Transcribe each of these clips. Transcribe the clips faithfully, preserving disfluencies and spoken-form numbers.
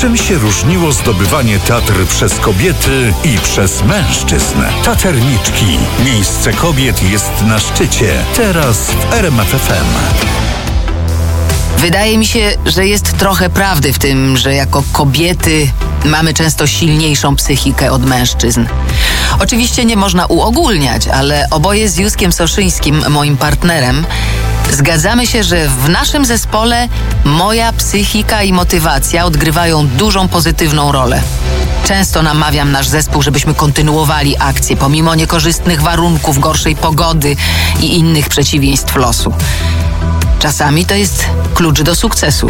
Czym się różniło zdobywanie Tatr przez kobiety i przez mężczyzn? Taterniczki. Miejsce kobiet jest na szczycie. Teraz w R M F F M. Wydaje mi się, że jest trochę prawdy w tym, że jako kobiety mamy często silniejszą psychikę od mężczyzn. Oczywiście nie można uogólniać, ale oboje z Józkiem Soszyńskim, moim partnerem, zgadzamy się, że w naszym zespole moja psychika i motywacja odgrywają dużą pozytywną rolę. Często namawiam nasz zespół, żebyśmy kontynuowali akcję pomimo niekorzystnych warunków, gorszej pogody i innych przeciwieństw losu. Czasami to jest klucz do sukcesu.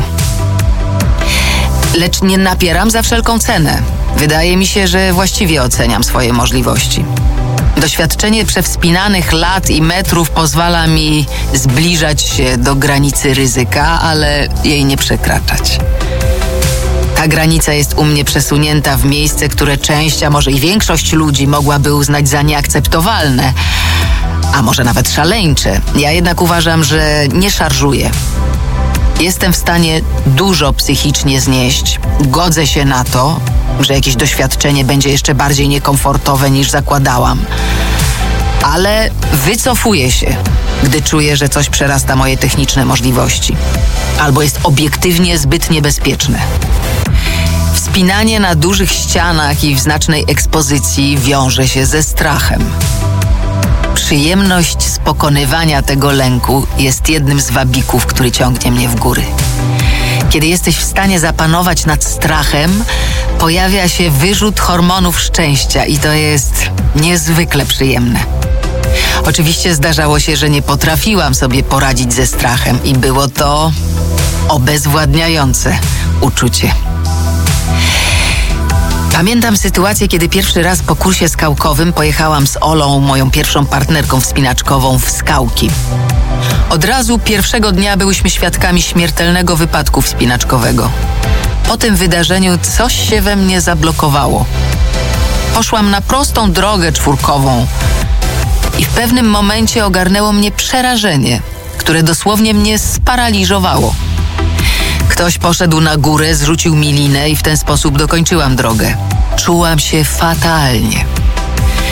Lecz nie napieram za wszelką cenę. Wydaje mi się, że właściwie oceniam swoje możliwości. Doświadczenie przewspinanych lat i metrów pozwala mi zbliżać się do granicy ryzyka, ale jej nie przekraczać. Ta granica jest u mnie przesunięta w miejsce, które część, a może i większość ludzi mogłaby uznać za nieakceptowalne, a może nawet szaleńcze. Ja jednak uważam, że nie szarżuję. Jestem w stanie dużo psychicznie znieść. Godzę się na to, że jakieś doświadczenie będzie jeszcze bardziej niekomfortowe niż zakładałam. Ale wycofuję się, gdy czuję, że coś przerasta moje techniczne możliwości. Albo jest obiektywnie zbyt niebezpieczne. Wspinanie na dużych ścianach i w znacznej ekspozycji wiąże się ze strachem. Przyjemność z pokonywania tego lęku jest jednym z wabików, który ciągnie mnie w góry. Kiedy jesteś w stanie zapanować nad strachem, pojawia się wyrzut hormonów szczęścia i to jest niezwykle przyjemne. Oczywiście zdarzało się, że nie potrafiłam sobie poradzić ze strachem i było to obezwładniające uczucie. Pamiętam sytuację, kiedy pierwszy raz po kursie skałkowym pojechałam z Olą, moją pierwszą partnerką wspinaczkową, w skałki. Od razu pierwszego dnia byłyśmy świadkami śmiertelnego wypadku wspinaczkowego. Po tym wydarzeniu coś się we mnie zablokowało. Poszłam na prostą drogę czwórkową i w pewnym momencie ogarnęło mnie przerażenie, które dosłownie mnie sparaliżowało. Ktoś poszedł na górę, zrzucił mi linę i w ten sposób dokończyłam drogę. Czułam się fatalnie.